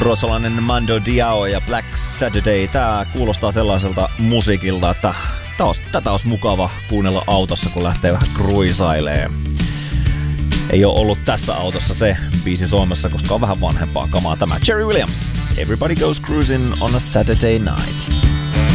Ruotsalainen Mando Diao ja Black Saturday. Tää kuulostaa sellaiselta musiikilta, että tätä olisi mukava kuunnella autossa, kun lähtee vähän cruisailee. Ei ole ollut tässä autossa se biisi Suomessa, koska on vähän vanhempaa kamaa tämä. Jerry Williams, Everybody Goes Cruising on a Saturday Night.